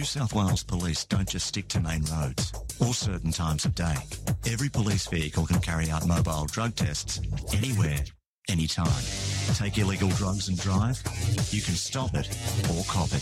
New South Wales Police don't just stick to main roads or certain times of day. Every police vehicle can carry out mobile drug tests anywhere, anytime. Take illegal drugs and drive? You can stop it or cop it.